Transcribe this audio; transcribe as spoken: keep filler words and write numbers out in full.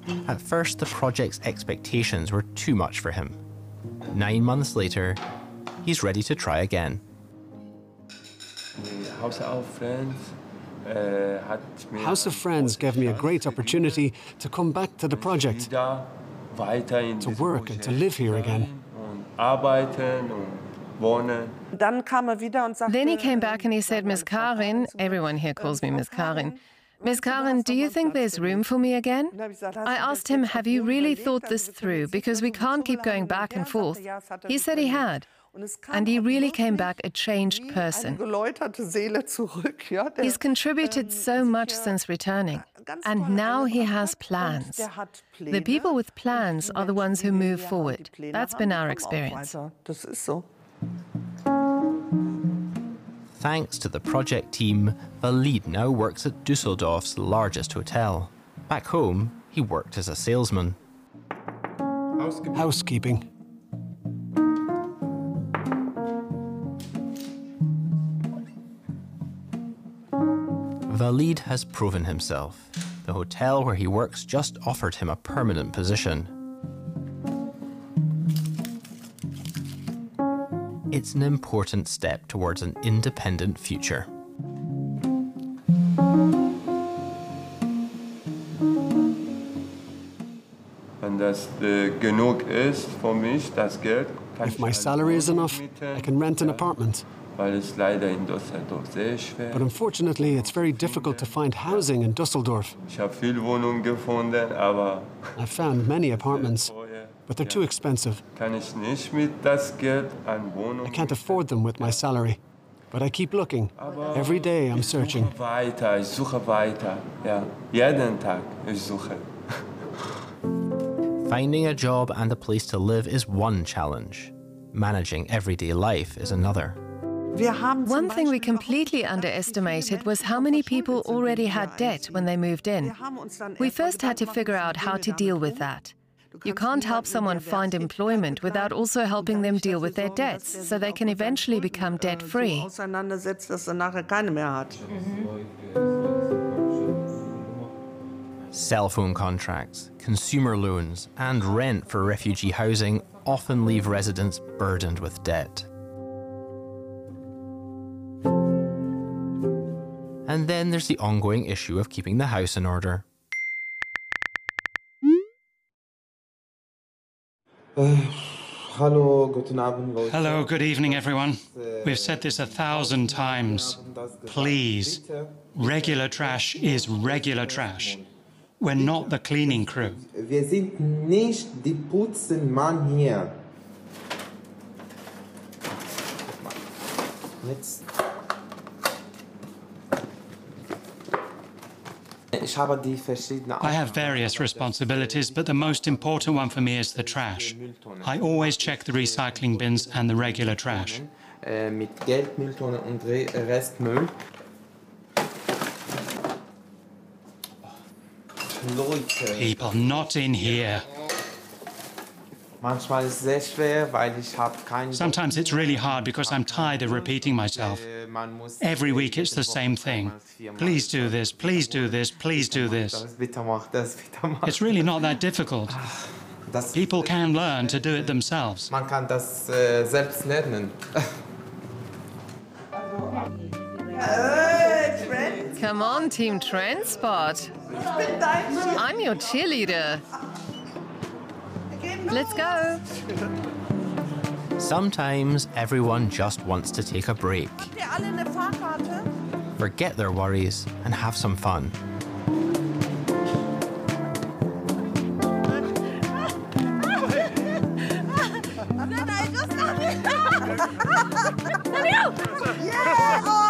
At first, the project's expectations were too much for him. Nine months later, he's ready to try again. House of Friends gave me a great opportunity to come back to the project, to work and to live here again. Then he came back and he said, Miss Karin, everyone here calls me Miss Karin, Miss Karin, do you think there's room for me again? I asked him, have you really thought this through? Because we can't keep going back and forth. He said he had. And he really came back a changed person. He's contributed so much since returning. And now he has plans. The people with plans are the ones who move forward. That's been our experience. Thanks to the project team, Walid now works at Düsseldorf's largest hotel. Back home, he worked as a salesman. Housekeeping. Walid has proven himself. The hotel where he works just offered him a permanent position. It's an important step towards an independent future. If my salary is enough, I can rent an apartment. But unfortunately, it's very difficult to find housing in Düsseldorf. I've found many apartments, but they're too expensive. I can't afford them with my salary, but I keep looking. Every day I'm searching. Finding a job and a place to live is one challenge. Managing everyday life is another. One thing we completely underestimated was how many people already had debt when they moved in. We first had to figure out how to deal with that. You can't help someone find employment without also helping them deal with their debts, so they can eventually become debt-free. Cell phone contracts, consumer loans, and rent for refugee housing often leave residents burdened with debt. And then there's the ongoing issue of keeping the house in order. Uh, hello, Hello, good evening, everyone. We've said this a thousand times. Please, regular trash is regular trash. We're not the cleaning crew. Wir sind nicht die Putzenmann hier. Jetzt. I have various responsibilities, but the most important one for me is the trash. I always check the recycling bins and the regular trash. Mit Geldmülltonne und Restmüll. People not in here. Sometimes it's really hard because I'm tired of repeating myself. Every week it's the same thing. Please do this, please do this, please do this. It's really not that difficult. People can learn to do it themselves. Man kann das selbst lernen. Come on, Team Trendspot. I'm your cheerleader. Let's go. Sometimes everyone just wants to take a break, forget their worries, and have some fun. Yeah!